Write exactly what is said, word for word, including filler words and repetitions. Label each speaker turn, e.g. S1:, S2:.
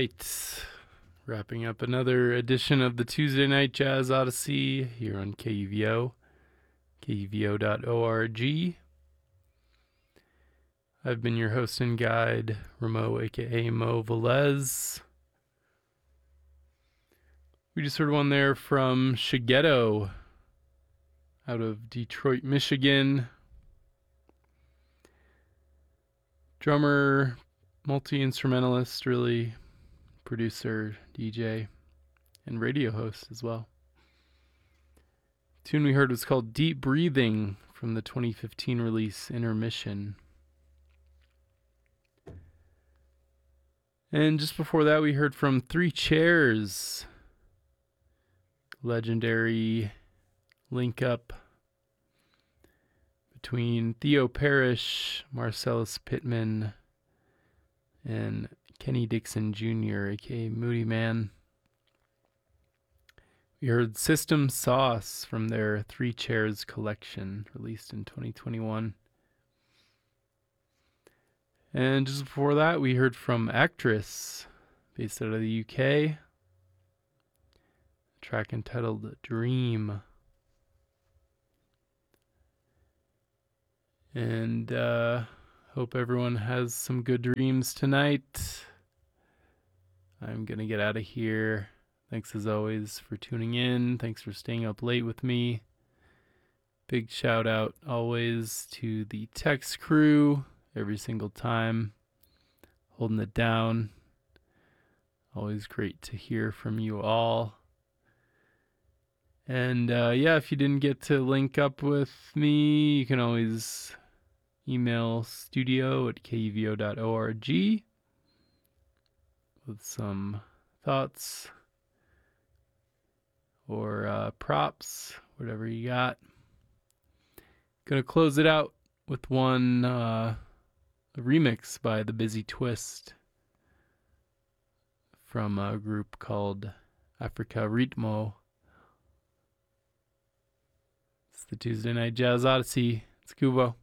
S1: right. Wrapping up another edition of the Tuesday Night Jazz Odyssey here on K U V O, K U V O dot org. I've been your host and guide, Ramo, aka Mo Velez. We just heard one there from Shigeto out of Detroit, Michigan. Drummer, multi-instrumentalist, really, producer, D J, and radio host as well. The tune we heard was called Deep Breathing from the twenty fifteen release Intermission. And just before that, we heard from Three Chairs, legendary link-up between Theo Parrish, Marcellus Pittman, and Kenny Dixon Junior, aka Moody Man. We heard System Sauce from their Three Chairs collection, released in twenty twenty-one. And just before that, we heard from Actress, based out of the U K. A track entitled Dream. And uh, hope everyone has some good dreams tonight. I'm going to get out of here. Thanks as always for tuning in. Thanks for staying up late with me. Big shout out always to the text crew every single time. Holding it down. Always great to hear from you all. And uh, yeah, if you didn't get to link up with me, you can always email studio at K U V O dot org with some thoughts or uh, props, whatever you got. Gonna close it out with one uh, a remix by The Busy Twist from a group called Africa Ritmo. It's the Tuesday Night Jazz Odyssey. It's Kubo.